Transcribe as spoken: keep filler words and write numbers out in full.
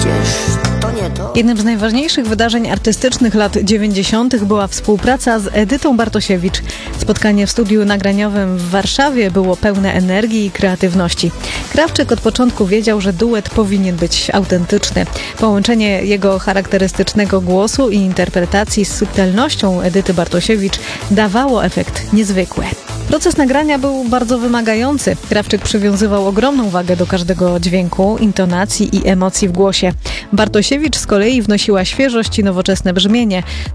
przecież to nie to. Jednym z najważniejszych wydarzeń artystycznych lat dziewięćdziesiątych była współpraca z Edytą Bartosiewicz. Spotkanie w studiu nagraniowym w Warszawie było pełne energii i kreatywności. Krawczyk od początku wiedział, że duet powinien być autentyczny. Połączenie jego charakterystycznego głosu i interpretacji z subtelnością Edyty Bartosiewicz dawało efekt niezwykły. Proces nagrania był bardzo wymagający. Krawczyk przywiązywał ogromną wagę do każdego dźwięku, intonacji i emocji w głosie. Bartosiewicz z kolei wnosiła świeżość i nowoczesne brzmienie,